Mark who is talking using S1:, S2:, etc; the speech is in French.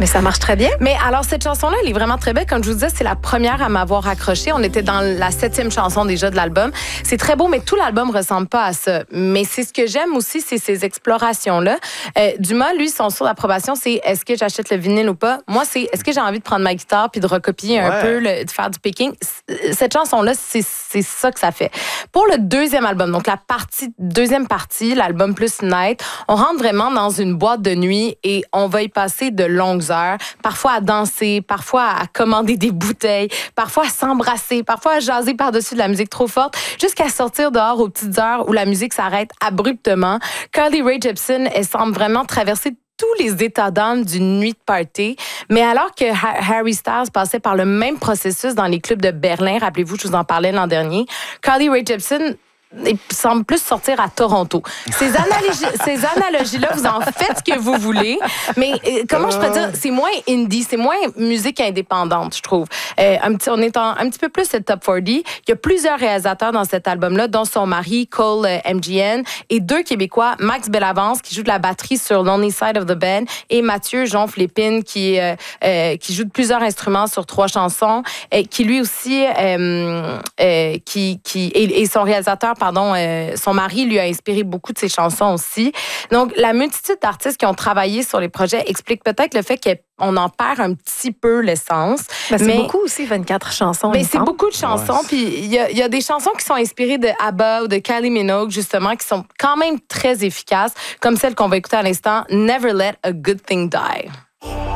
S1: Mais ça marche très bien.
S2: Mais alors, cette chanson-là, elle est vraiment très belle. Comme je vous disais, c'est la première à m'avoir accroché. On était dans la 7e chanson déjà de l'album. C'est très beau, mais tout l'album ressemble pas à ça. Mais c'est ce que j'aime aussi, c'est ces explorations-là. Dumas, lui, son sourd d'approbation, c'est est-ce que j'achète le vinyle ou pas? Moi, c'est est-ce que j'ai envie de prendre ma guitare puis de recopier un peu, de faire du picking? Cette chanson-là, c'est ça que ça fait. Pour le deuxième album, donc la deuxième partie, l'album plus Night, on rentre vraiment dans une boîte de nuit et on va y passer de longues heures, parfois à danser, parfois à commander des bouteilles, parfois à s'embrasser, parfois à jaser par-dessus de la musique trop forte, jusqu'à sortir dehors aux petites heures où la musique s'arrête abruptement. Carly Rae Jepsen, elle semble vraiment traverser tous les états d'âme d'une nuit de party. Mais alors que Harry Styles passait par le même processus dans les clubs de Berlin, rappelez-vous, je vous en parlais l'an dernier, Carly Rae Jepsen semble plus sortir à Toronto. Ces analogies-là, vous en faites ce que vous voulez, mais comment je peux dire, c'est moins indie, c'est moins musique indépendante, je trouve. On est un petit peu plus le top 40. Il y a plusieurs réalisateurs dans cet album-là, dont son mari, Cole MGN, et 2 Québécois, Max Bellavance, qui joue de la batterie sur Lonely Side of the Band, et Mathieu Jonf-Lépine, qui joue de plusieurs instruments sur 3 chansons, qui lui aussi, et son réalisateur, son mari lui a inspiré beaucoup de ses chansons aussi. Donc, la multitude d'artistes qui ont travaillé sur les projets explique peut-être le fait qu'on en perd un petit peu l'essence.
S1: C'est beaucoup aussi, 24 chansons.
S2: Mais c'est beaucoup de chansons. Puis il y a des chansons qui sont inspirées de ABBA ou de Kylie Minogue, justement, qui sont quand même très efficaces, comme celle qu'on va écouter à l'instant, Never Let a Good Thing Die.